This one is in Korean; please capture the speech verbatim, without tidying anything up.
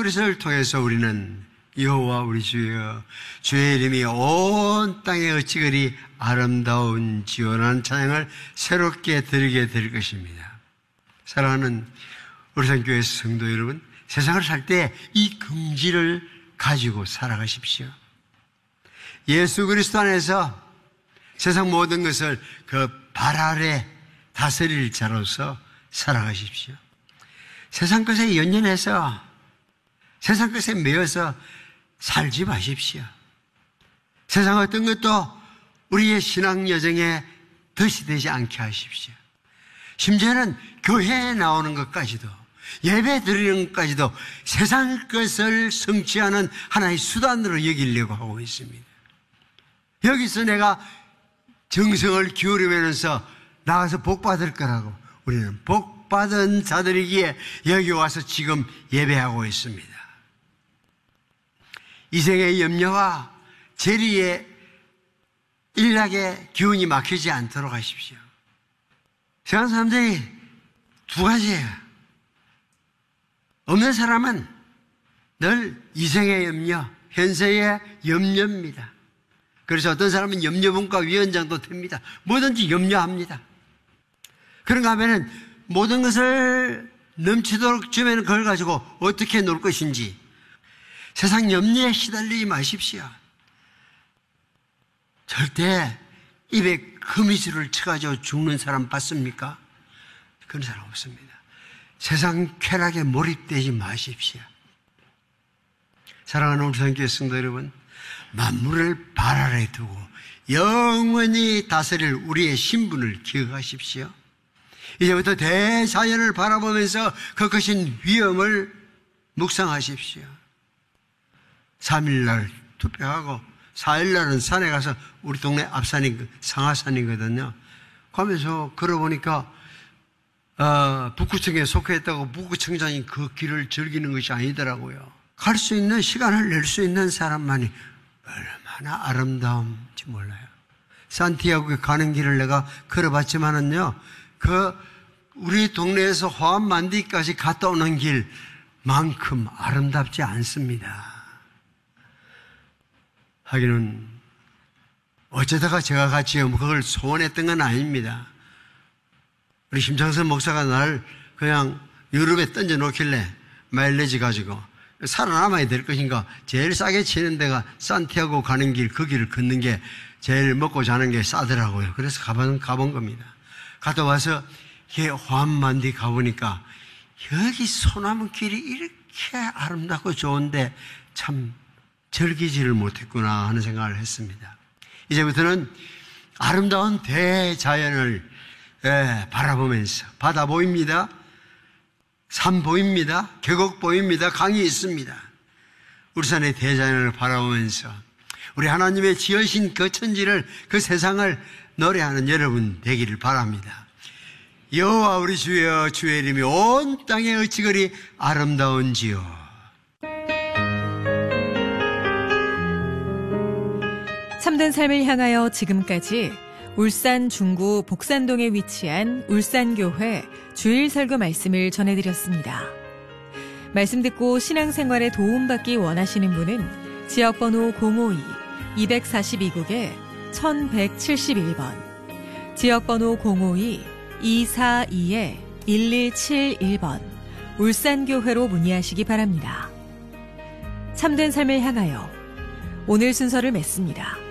그리스도를 통해서 우리는 여호와 우리 주여 주의 이름이 온 땅에 어찌 그리 아름다운지요라는 찬양을 새롭게 드리게 될 것입니다. 사랑하는 우리 성교회 성도 여러분, 세상을 살 때 이 긍지를 가지고 살아가십시오. 예수 그리스도 안에서 세상 모든 것을 그 발 아래 다스릴 자로서 살아가십시오. 세상 것에 연연해서 세상 것에 매여서 살지 마십시오. 세상 어떤 것도 우리의 신앙 여정에 덫이 되지 않게 하십시오. 심지어는 교회에 나오는 것까지도, 예배 드리는 것까지도 세상 것을 성취하는 하나의 수단으로 여기려고 하고 있습니다. 여기서 내가 정성을 기울이면서 나가서 복 받을 거라고, 우리는 복 받은 자들이기에 여기 와서 지금 예배하고 있습니다. 이생의 염려와 재리의 일락의 기운이 막히지 않도록 하십시오. 세상 사람들이 두 가지예요. 없는 사람은 늘 이생의 염려, 현세의 염려입니다. 그래서 어떤 사람은 염려분과 위원장도 됩니다. 뭐든지 염려합니다. 그런가 하면은 모든 것을 넘치도록 주면 그걸 가지고 어떻게 놀 것인지, 세상 염려에 시달리지 마십시오. 절대 입에 거미줄을 쳐가지고 죽는 사람 봤습니까? 그런 사람 없습니다. 세상 쾌락에 몰입되지 마십시오. 사랑하는 우리 성교회 성도 여러분, 만물을 발 아래 두고 영원히 다스릴 우리의 신분을 기억하십시오. 이제부터 대자연을 바라보면서 그 크신 위엄을 묵상하십시오. 삼 일날 투표하고 사 일날은 산에 가서, 우리 동네 앞산이 상하산이거든요. 가면서 걸어보니까 어, 북구청에 속해있다고 북구청장이 그 길을 즐기는 것이 아니더라고요. 갈 수 있는 시간을 낼 수 있는 사람만이 얼마나 아름다운지 몰라요. 산티아고에 가는 길을 내가 걸어봤지만은요, 그 우리 동네에서 호암만디까지 갔다 오는 길만큼 아름답지 않습니다. 하기는 어쩌다가 제가 같이 그걸 소원했던 건 아닙니다. 우리 심창선 목사가 날 그냥 유럽에 던져 놓길래 마일리지 가지고 살아남아야 될 것인가, 제일 싸게 치는 데가 산티아고 가는 길, 그 길을 걷는 게 제일 먹고 자는 게 싸더라고요. 그래서 가본, 가본 겁니다. 갔다 와서 호암만디 가보니까 여기 소나무 길이 이렇게 아름답고 좋은데 참 즐기지를 못했구나 하는 생각을 했습니다. 이제부터는 아름다운 대자연을 예, 바라보면서, 바다 보입니다, 산 보입니다, 계곡 보입니다, 강이 있습니다. 우리 산의 대자연을 바라보면서 우리 하나님의 지으신 그 천지를, 그 세상을 노래하는 여러분 되기를 바랍니다. 여호와 우리 주여 주의 이름이 온 땅에 어찌 그리 아름다운지요. 참된 삶을 향하여 지금까지 울산 중구 복산동에 위치한 울산교회 주일 설교 말씀을 전해드렸습니다. 말씀 듣고 신앙생활에 도움받기 원하시는 분은 지역번호 공오이 이사이 국에 천백칠십일 번, 지역번호 공오이 이사이 일일칠일 번 울산교회로 문의하시기 바랍니다. 참된 삶을 향하여 오늘 순서를 맺습니다.